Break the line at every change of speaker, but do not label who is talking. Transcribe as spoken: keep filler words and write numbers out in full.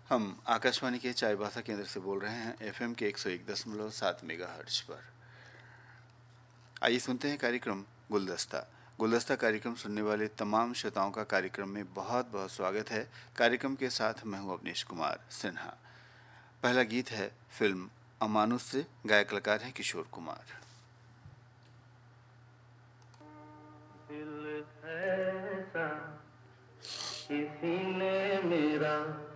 हम आकाशवाणी के चाईबासा केंद्र से बोल रहे हैं एफएम के एक सौ एक दशमलव सात मेगाहर्ट्ज पर। आइए सुनते हैं कार्यक्रम गुलदस्ता। गुलदस्ता कार्यक्रम सुनने वाले तमाम श्रोताओं का कार्यक्रम में बहुत बहुत स्वागत है। कार्यक्रम के साथ मैं हूं अवनीश कुमार सिन्हा। पहला गीत है फिल्म अमानुष से, गायक कलाकार हैं किशोर कुमार।
दिल ऐसा किसी ने मेरा